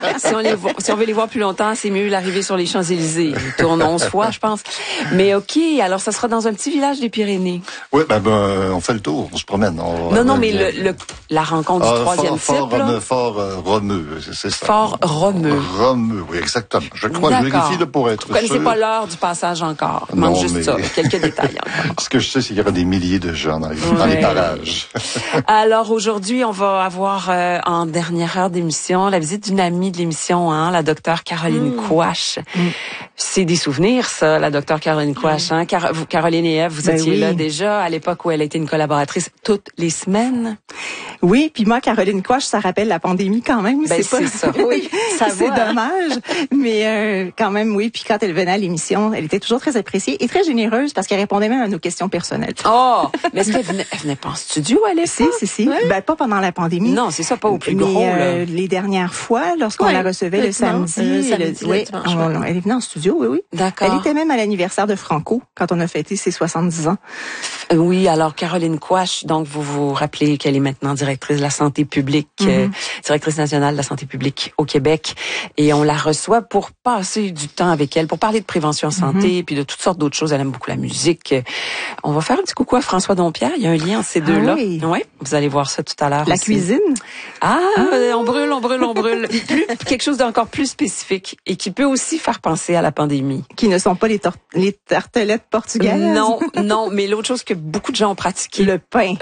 Si on veut les voir plus longtemps, c'est mieux l'arrivée sur les Champs-Élysées. Ils tournent 11 fois, je pense. Mais OK, alors ça sera dans un petit village des Pyrénées. Oui, on fait le tour, on se promène. Mais la rencontre du troisième type, là. Fort Romeu, c'est ça. Fort Romeu. Romeu, oui, exactement. Je crois, je vérifie là, pour être sûr. Vous connaissez pas l'heure du passage encore. Il manque juste ça, quelques détails encore. Ce que je sais, c'est qu'il y aura des milliers de gens dans les parages. Alors aujourd'hui, on va avoir en dernière heure d'émission la visite d'une amie de l'émission, la docteure Caroline Quach. C'est des souvenirs, ça, la docteure Caroline Quach. Hein? Caroline et Ève, vous étiez là déjà à l'époque où elle était une collaboratrice toutes les semaines. Oui, puis moi, Caroline Quach, ça rappelle la pandémie quand même. C'est ça. Oui, c'est dommage. Mais quand même, oui. Puis quand elle venait à l'émission, elle était toujours très appréciée et très généreuse parce qu'elle répondait même à nos questions personnelles. Oh, mais est-ce qu'elle venait pas en studio à l'époque? Si. Ouais. Ben, pas pendant la pandémie. Non, c'est ça, pas au plus gros. Là. Les dernières fois, lorsqu'on la recevait le samedi, elle est venue en studio, oui. D'accord. Elle était même à l'anniversaire de Franco quand on a fêté ses 70 ans. Oui, alors Caroline Quach, donc vous vous rappelez qu'elle est maintenant directrice de la santé publique, directrice nationale de la santé publique au Québec, et on la reçoit pour passer du temps avec elle, pour parler de prévention santé, puis de toutes sortes d'autres choses. Elle aime beaucoup la musique. On va faire un petit coucou à François Dompierre. Il y a un lien entre ces deux-là. Oui. Ouais, vous allez voir ça tout à l'heure. La aussi. Cuisine. On brûle. Quelque chose d'encore plus spécifique et qui peut aussi faire penser à la pandémie. Qui ne sont pas les tartelettes portugaises. Non, mais l'autre chose que beaucoup de gens ont pratiqué. Le pain.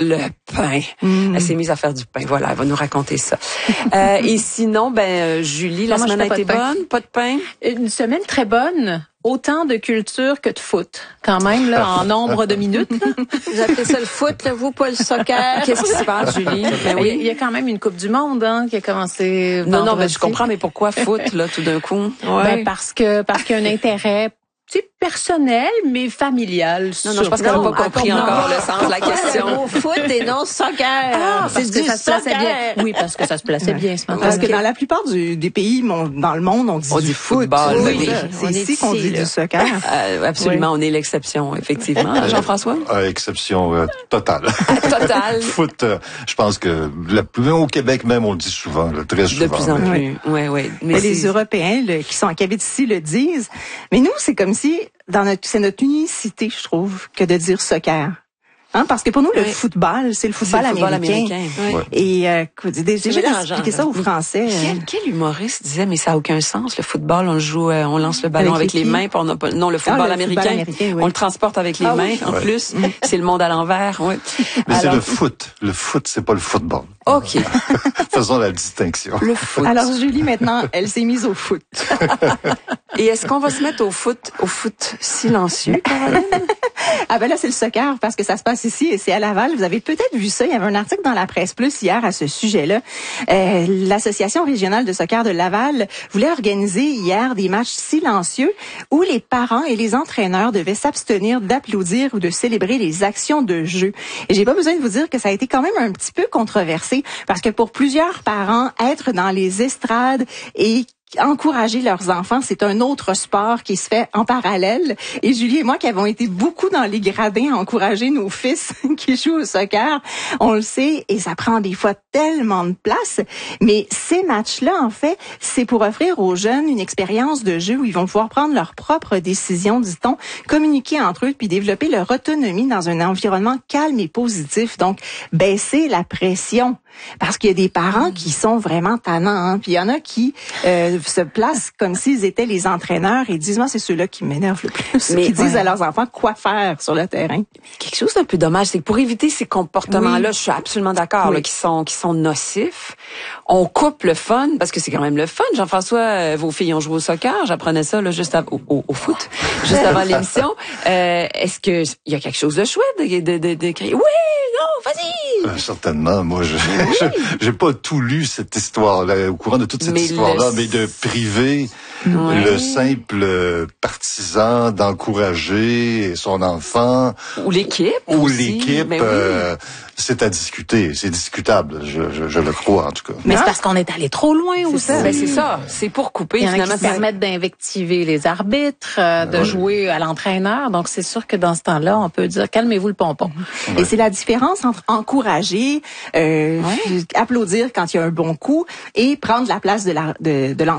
Elle s'est mise à faire du pain. Voilà, elle va nous raconter ça. Et sinon, Julie, la semaine a été bonne? Pas de pain? Une semaine très bonne. Autant de culture que de foot, quand même, là, en nombre de minutes. Vous appelez ça le foot, là, vous, pas le soccer? Qu'est-ce qui se passe, Julie? Oui. Il y a quand même une Coupe du Monde, qui a commencé vendredi. Non, je comprends, mais pourquoi foot, là, tout d'un coup? Ouais. Parce qu'il y a un intérêt, personnel, mais familial. Non, je pense qu'elle n'a pas compris encore le sens de la question. Au foot et non soccer. C'est du soccer. Oui, parce que ça se plaçait bien ce matin. Parce que dans la plupart des pays dans le monde, on dit du football. Oui, c'est ici qu'on dit du soccer. Absolument, on est l'exception, effectivement. Jean-François? Exception totale. Totale. Foot, je pense que au Québec même, on le dit souvent, très souvent. De plus en plus, oui. Mais les Européens qui habitent ici le disent. Mais nous, c'est comme si c'est notre unicité, je trouve, que de dire soccer. Parce que pour nous, le football, c'est le football américain. Oui. Et j'ai expliqué ça aux Français. Quel humoriste disait, mais ça n'a aucun sens, le football, on joue, on lance le ballon avec les mains, puis on n'a pas, non, le football américain, on le transporte avec les mains, en plus. C'est le monde à l'envers, oui. Mais c'est le foot. Le foot, c'est pas le football. OK. Faisons la distinction. Le foot. Alors, Julie, maintenant, elle s'est mise au foot. Et est-ce qu'on va se mettre au foot silencieux, Caroline? Là, c'est le soccer, parce que ça se passe ici, et c'est à Laval. Vous avez peut-être vu ça. Il y avait un article dans la Presse Plus hier à ce sujet-là. L'Association régionale de soccer de Laval voulait organiser hier des matchs silencieux où les parents et les entraîneurs devaient s'abstenir d'applaudir ou de célébrer les actions de jeu. Et j'ai pas besoin de vous dire que ça a été quand même un petit peu controversé, parce que pour plusieurs parents, être dans les estrades et encourager leurs enfants, c'est un autre sport qui se fait en parallèle. Et Julie et moi, qui avons été beaucoup dans les gradins à encourager nos fils qui jouent au soccer, on le sait, et ça prend des fois tellement de place. Mais ces matchs-là, en fait, c'est pour offrir aux jeunes une expérience de jeu où ils vont pouvoir prendre leurs propres décisions, dit-on, communiquer entre eux, puis développer leur autonomie dans un environnement calme et positif. Donc, baisser la pression. Parce qu'il y a des parents qui sont vraiment tannants, puis il y en a qui se placent comme s'ils étaient les entraîneurs et disent, moi, c'est ceux-là qui m'énervent le plus, qui disent à leurs enfants quoi faire sur le terrain. Quelque chose d'un peu dommage, c'est que pour éviter ces comportements-là, je suis absolument d'accord, là, qui sont nocifs, on coupe le fun, parce que c'est quand même le fun. Jean-François, vos filles ont joué au soccer, j'apprenais ça là, juste au foot, juste avant l'émission. Est-ce que il y a quelque chose de chouette de crier, oui, non, vas-y! Certainement, moi, j'ai pas tout lu cette histoire-là, au courant de toute cette histoire-là, mais de priver le simple partisan d'encourager son enfant. Ou l'équipe. Ou l'équipe. c'est à discuter, c'est discutable, je le crois en tout cas. Mais c'est parce qu'on est allé trop loin aussi. C'est ça, c'est pour couper. Il y en a finalement, qui permettent d'invectiver les arbitres, de jouer à l'entraîneur. Donc c'est sûr que dans ce temps-là, on peut dire calmez-vous le pompon. Et c'est la différence entre encourager, applaudir quand il y a un bon coup et prendre la place de l'entraîneur.